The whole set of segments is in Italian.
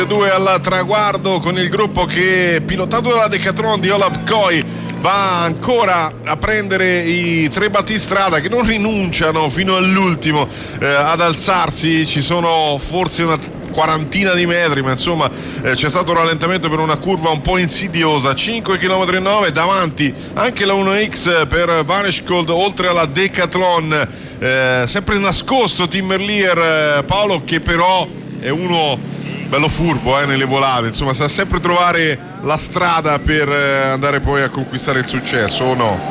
2 al traguardo con il gruppo che, pilotato dalla Decathlon di Olaf Koy, va ancora a prendere i tre battistrada che non rinunciano fino all'ultimo ad alzarsi. Ci sono forse una quarantina di metri, ma insomma c'è stato un rallentamento per una curva un po' insidiosa. 5 km e 9 davanti anche la 1X per Vaneshkold, oltre alla Decathlon, sempre nascosto Tim Merlier, Paolo, che però è uno bello furbo nelle volate, insomma sa sempre trovare la strada per andare poi a conquistare il successo, o no?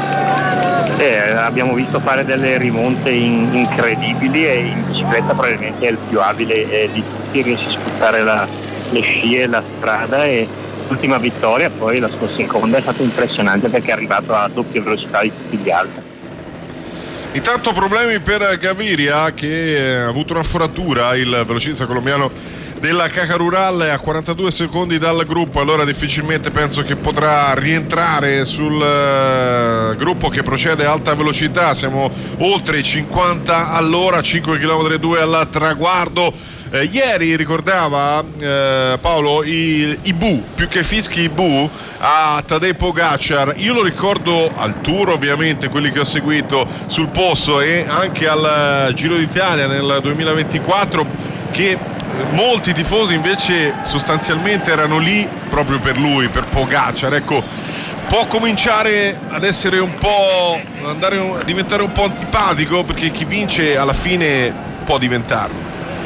Abbiamo visto fare delle rimonte incredibili e in bicicletta probabilmente è il più abile di tutti, riesce a sfruttare le scie, la strada, e l'ultima vittoria poi la scorsa seconda è stato impressionante perché è arrivato a doppia velocità di tutti gli altri. Intanto problemi per Gaviria, che ha avuto una foratura, il velocista colombiano della Caja Rural, a 42 secondi dal gruppo. Allora difficilmente penso che potrà rientrare sul gruppo che procede a alta velocità. Siamo oltre i 50 all'ora, 5 km e 2 al traguardo. Ieri ricordava Paolo i Bu, più che fischi i Bu a Tadej Pogacar. Io lo ricordo al Tour, ovviamente, quelli che ho seguito sul posto, e anche al Giro d'Italia nel 2024, che molti tifosi invece sostanzialmente erano lì proprio per lui, per Pogacar. Ecco, può cominciare ad essere un po', a diventare un po' antipatico, perché chi vince alla fine può diventarlo.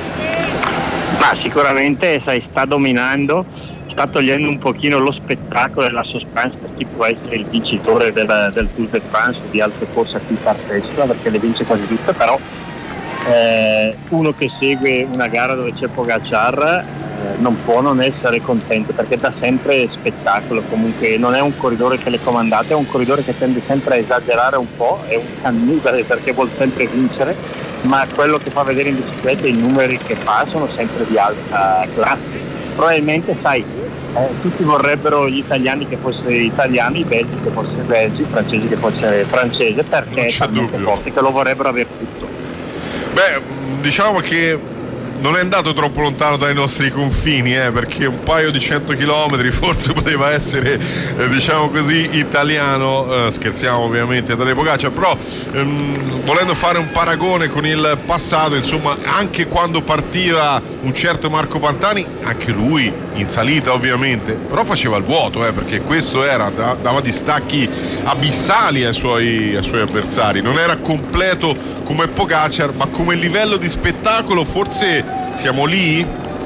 Ma sicuramente sta dominando, sta togliendo un pochino lo spettacolo e la suspense per chi può essere il vincitore del Tour de France o di altre corse a cui partecipa, perché le vince quasi tutte. Però uno che segue una gara dove c'è Pogacar non può non essere contento, perché dà sempre spettacolo. Comunque non è un corridore telecomandate, è un corridore che tende sempre a esagerare un po', è un cannibale perché vuol sempre vincere, ma quello che fa vedere in bicicletta, i numeri che fa, sono sempre di alta classe. Probabilmente, sai, tutti vorrebbero gli italiani che fossero italiani, i belgi che fossero belgi, i francesi che fossero francese, perché è talmente forte che lo vorrebbero avere tutto. Beh, diciamo che non è andato troppo lontano dai nostri confini, perché un paio di 100 chilometri forse poteva essere, diciamo così, italiano. Scherziamo ovviamente da Pogacar, però volendo fare un paragone con il passato, insomma, anche quando partiva un certo Marco Pantani, anche lui in salita ovviamente, però faceva il vuoto, perché questo dava distacchi abissali ai suoi avversari. Non era completo come Pogacar, ma come livello di spettacolo forse siamo lì?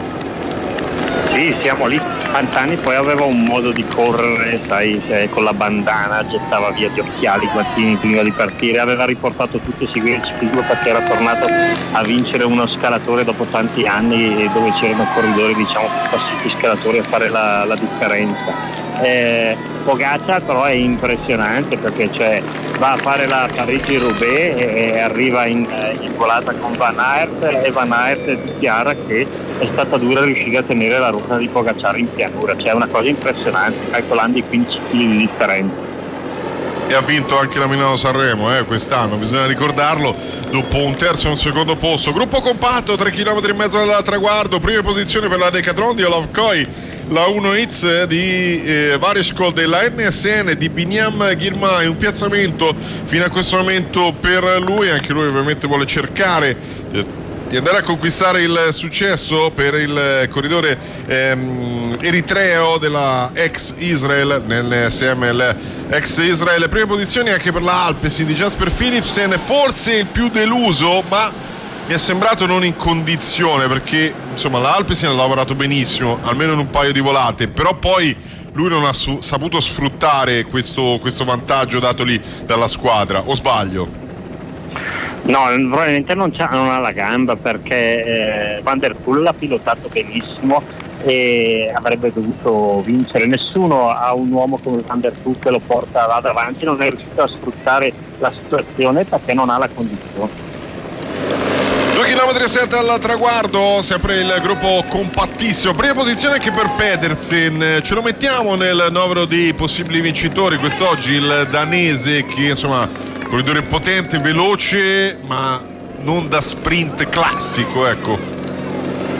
Sì, siamo lì. Pantani poi aveva un modo di correre, sai, con la bandana gettava via gli occhiali, i guantini prima di partire, aveva riportato tutti a seguire il ciclismo perché era tornato a vincere uno scalatore dopo tanti anni, dove c'erano corridori, diciamo, passati scalatori a fare la differenza. Pogacar però è impressionante, perché va a fare la Parigi-Roubaix e arriva in volata con Van Aert, e Van Aert dichiara che è stata dura riuscire a tenere la rotta di Pogacar in pianura. C'è una cosa impressionante, calcolando i 15 kg di differenza. E ha vinto anche la Milano-Sanremo quest'anno, bisogna ricordarlo, dopo un terzo e un secondo posto. Gruppo compatto, 3 km e mezzo dal traguardo, prime posizioni per la Decathlon di Olaf Koy, la 1X di Vaneshkold e la NSN di Binyam Girmay. Un piazzamento fino a questo momento per lui, anche lui ovviamente vuole cercare di andare a conquistare il successo per il corridore eritreo della ex Israel, nell'SM ex Israel. Prime posizioni anche per la Alpecin di Jasper Philipsen, forse il più deluso, ma mi è sembrato non in condizione, perché insomma la Alpecin ha lavorato benissimo, almeno in un paio di volate, però poi lui non ha saputo sfruttare questo vantaggio datogli dalla squadra, o sbaglio? No, probabilmente non ha la gamba, perché Van der Poel l'ha pilotato benissimo e avrebbe dovuto vincere. Nessuno ha un uomo come Van der Poel che lo porta là davanti, non è riuscito a sfruttare la situazione perché non ha la condizione. 2 km e 7 al traguardo, sempre il gruppo compattissimo. Prima posizione anche per Pedersen, ce lo mettiamo nel novero dei possibili vincitori quest'oggi, il danese, che insomma corridore potente, veloce, ma non da sprint classico, ecco.